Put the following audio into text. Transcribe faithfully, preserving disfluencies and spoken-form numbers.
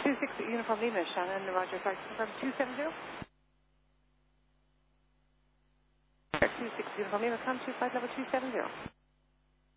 two six Uniform Lima, Shannon, Roger, flight confirm two seven zero. two six Uniform Lima, come to flight level two seven zero.